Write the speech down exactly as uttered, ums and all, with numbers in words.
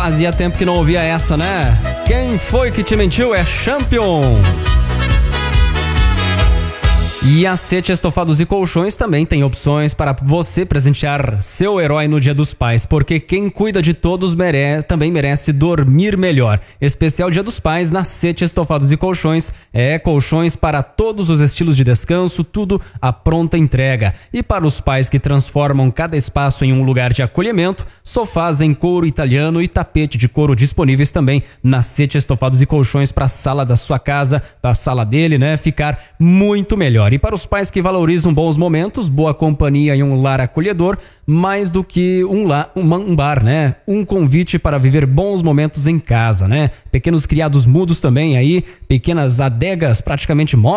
Fazia tempo que não ouvia essa, né? Quem foi que te mentiu é Champion. E a Sete Estofados e Colchões também tem opções para você presentear seu herói no Dia dos Pais, porque quem cuida de todos mere- também merece dormir melhor. Especial Dia dos Pais na Sete Estofados e Colchões. É, colchões para todos os estilos de descanso, tudo à pronta entrega. E para os pais que transformam cada espaço em um lugar de acolhimento, sofás em couro italiano e tapete de couro disponíveis também na Sete Estofados e Colchões para a sala da sua casa, da sala dele, né, ficar muito melhor. E para os pais que valorizam bons momentos, boa companhia e um lar acolhedor, mais do que um, lar, um, um bar, né? Um convite para viver bons momentos em casa, né? Pequenos criados mudos também aí, pequenas adegas praticamente móveis.